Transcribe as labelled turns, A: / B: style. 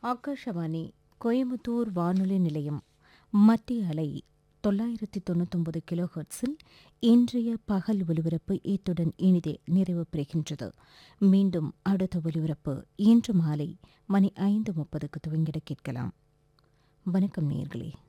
A: ஆகாஷவாணி கோயம்புத்தூர் வானொலி நிலையம் மத்திய அலை 999 கிலோஹெர்ட்ஸில் இன்றைய பகல் ஒலிபரப்பு இத்துடன் இனிதே நிறைவு பெறுகின்றது. மீண்டும் அடுத்த ஒலிபரப்பு இன்று மாலை மணி 5:30க்கு துவங்கிட கேட்கலாம். வணக்கம் நேயர்களே.